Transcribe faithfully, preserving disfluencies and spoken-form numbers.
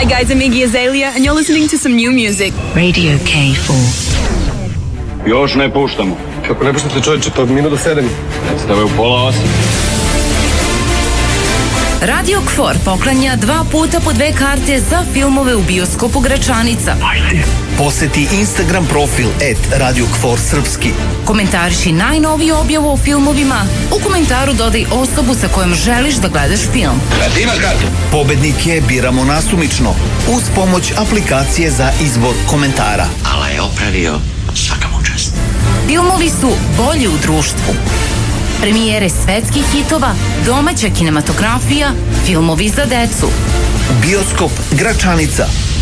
Hi guys, I'm Iggy Azalea and you're listening to some new music. Radio K four. Još ne puštamo. Kako ne puštate čovječe, pa minut do sedam. Predstave u pola osam. Radio K four poklanja dva puta po dve karte za filmove u bioskopu Gračanica. Ajde. Poseti Instagram profil et Radio K four Srpski. Komentariši najnoviju objavu o filmovima. U komentaru dodaj osobu sa kojom želiš da gledaš film. Imaš kartu? Pobednike biramo nasumično uz pomoć aplikacije za izbor komentara. Ala je opravio, svaka mu čast. Filmovi su bolji u društvu. Premijere svetskih hitova, domaća kinematografija, filmovi za decu. Bioskop Gračanica.